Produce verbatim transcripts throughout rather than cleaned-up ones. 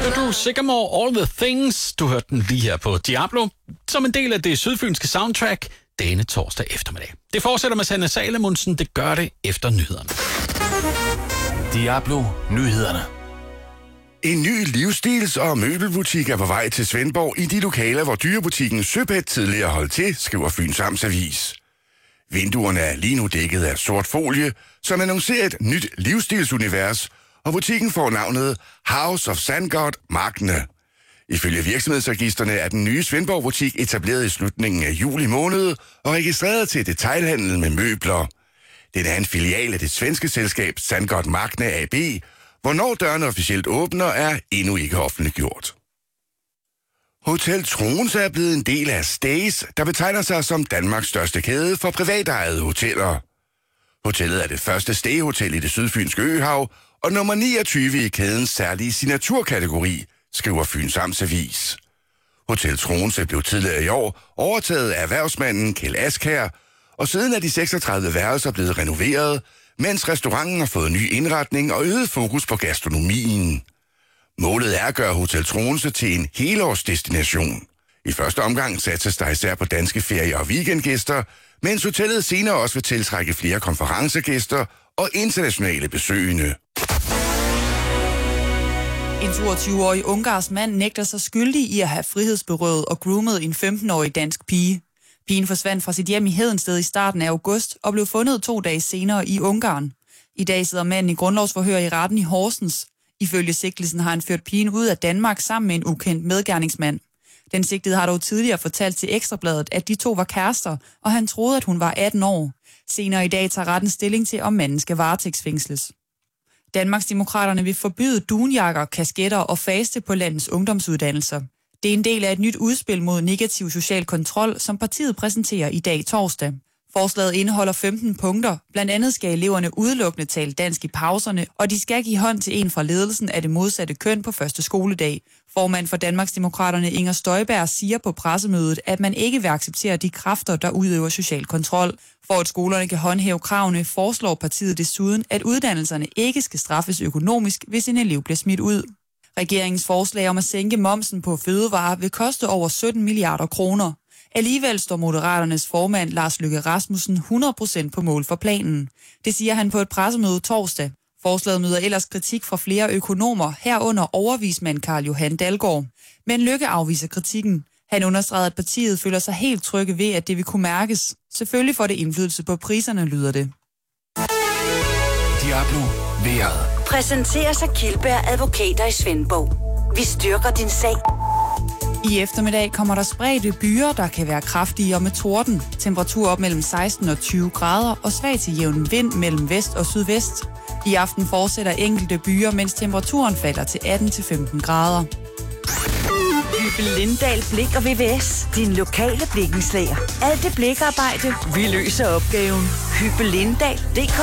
hørte du Sycamore All the Things. Du hørte den lige her på Diablo, som en del af det sydfynske soundtrack denne torsdag eftermiddag. Det fortsætter med Sanne Salomonsen. Det gør det efter nyhederne. Diablo Nyhederne. En ny livsstils- og møbelbutik er på vej til Svendborg i de lokaler, hvor dyrebutikken Søpet tidligere holdt til, skriver Fyns Amtsavis. Vinduerne er lige nu dækket af sort folie, som annoncerer et nyt livsstilsunivers, og butikken får navnet House of Sandgod Magne. Ifølge virksomhedsregisterne er den nye Svendborg-butik etableret i slutningen af juli måned og registreret til detailhandel med møbler. Den er en filial af det svenske selskab Sandgod Magne A B. Hvornår dørene officielt åbner, er endnu ikke offentliggjort. Hotel Troense er blevet en del af Stays, der betegner sig som Danmarks største kæde for privatejede hoteller. Hotellet er det første stay-hotel i det sydfynske øhav, og nummer niogtyve i kædens særlige signaturkategori, skriver Fyns Amtsavis. Hotel Troense blev tidligere i år overtaget af erhvervsmanden Kjeld Askær, og siden er de seksogtredive værelser blevet renoveret, mens restauranten har fået ny indretning og øget fokus på gastronomien. Målet er at gøre Hotel Troense til en helårsdestination. I første omgang satses der især på danske ferie- og weekendgæster, mens hotellet senere også vil tiltrække flere konferencegæster og internationale besøgende. En toogtyve-årig ungarsk mand nægter sig skyldig i at have frihedsberøvet og groomet en femten-årig dansk pige. Pigen forsvandt fra sit hjem i Hedensted i starten af august og blev fundet to dage senere i Ungarn. I dag sidder manden i grundlovsforhør i retten i Horsens. Ifølge sigtelsen har han ført pigen ud af Danmark sammen med en ukendt medgerningsmand. Den sigtede har dog tidligere fortalt til Ekstrabladet, at de to var kærester, og han troede, at hun var atten år. Senere i dag tager retten stilling til, om manden skal varetægtsfængsles. Danmarksdemokraterne vil forbyde dunjakker, kasketter og faste på landets ungdomsuddannelser. Det er en del af et nyt udspil mod negativ social kontrol, som partiet præsenterer i dag torsdag. Forslaget indeholder femten punkter. Blandt andet skal eleverne udelukkende tale dansk i pauserne, og de skal give hånd til en fra ledelsen af det modsatte køn på første skoledag. Formand for Danmarksdemokraterne Inger Støjberg siger på pressemødet, at man ikke vil acceptere de kræfter, der udøver social kontrol. For at skolerne kan håndhæve kravene, foreslår partiet desuden, at uddannelserne ikke skal straffes økonomisk, hvis en elev bliver smidt ud. Regeringens forslag om at sænke momsen på fødevarer vil koste over sytten milliarder kroner. Alligevel står Moderaternes formand Lars Løkke Rasmussen hundrede procent på mål for planen. Det siger han på et pressemøde torsdag. Forslaget møder ellers kritik fra flere økonomer, herunder overvismand Carl Johan Dalgaard. Men Løkke afviser kritikken. Han understregede, at partiet føler sig helt trygge ved, at det vil kunne mærkes. Selvfølgelig får det indflydelse på priserne, lyder det. Diablo Vejret. Præsenteres af Kildberg Advokater i Svendborg. Vi styrker din sag. I eftermiddag kommer der spredte byer, der kan være kraftige og med torden. Temperatur op mellem seksten og tyve grader og svag til jævn vind mellem vest og sydvest. I aften fortsætter enkelte byer, mens temperaturen falder til atten til femten grader. Hyppe Lindahl Blik og V V S. Din lokale blikkenslager. Alt det blikarbejde, vi løser opgaven. Hyppe Lindahl punktum d k.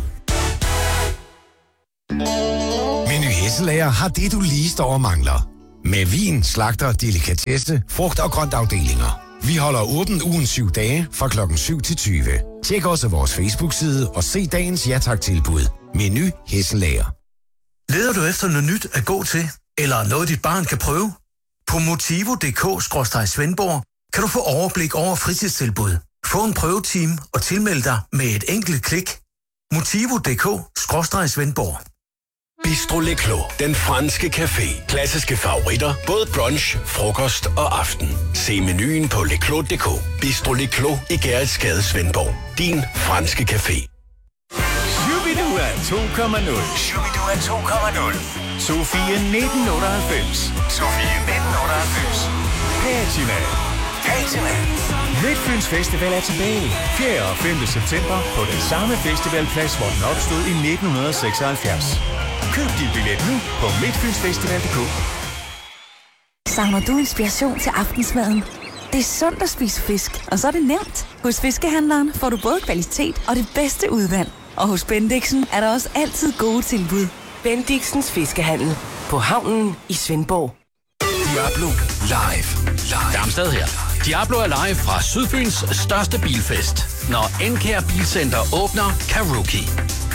Meny Hesselager har det, du lige står og mangler. Med vin, slagter, delikatesse, frugt- og grøntafdelinger. Vi holder åbent ugen syv dage fra klokken syv til tyve. Tjek også vores Facebook-side og se dagens ja-tak-tilbud. Meny Hesselager. Leder du efter noget nyt at gå til? Eller noget, dit barn kan prøve? På motivo punktum d k skråstreg Svendborg kan du få overblik over fritidstilbud. Få en prøvetime og tilmelde dig med et enkelt klik. motivo punktum d k skråstreg Svendborg. Bistro Le Clos, den franske café. Klassiske favoritter, både brunch, frokost og aften. Se menuen på leclos punktum d k. Bistro Le Clos i Gerritsgade, Svendborg. Din franske café. Shubidua to komma nul. Shubidua to komma nul. Sofie nitten otteoghalvfems. Sofie nitten otteoghalvfems. Patina. Patina. Midtfyns Festival er tilbage. fjerde og femte september på den samme festivalplads, hvor den opstod i nitten seksoghalvfjerds. Køb din billet nu på midtfynsfestival punktum d k. Savner du inspiration til aftensmaden? Det er sundt at spise fisk, og så er det nemt. Hos Fiskehandleren får du både kvalitet og det bedste udvalg. Og hos Bendixen er der også altid gode tilbud. Bendixens Fiskehandel på havnen i Svendborg. Diablo Live. Live. Darmstad her. Diablo er live fra Sydfyns største bilfest. Når Enkær Bilcenter åbner Karuki.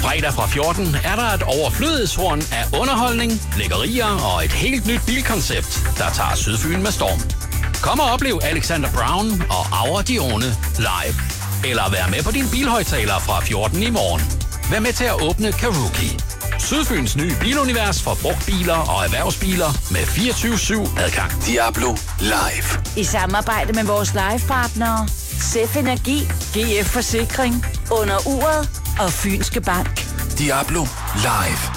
Fredag fra fjorten er der et overflødighedshorn af underholdning, lækkerier og et helt nyt bilkoncept, der tager Sydfyn med storm. Kom og oplev Alexander Brown og Aura Dione live. Eller vær med på din bilhøjtaler fra fjorten i morgen. Vær med til at åbne Karuki. Sydfyns nye bilunivers for brugtbiler og erhvervsbiler med fireogtyve syv adgang. Diablo Live. I samarbejde med vores livepartnere, Sef Energi, G F Forsikring, Under Uret og Fynske Bank. Diablo Live.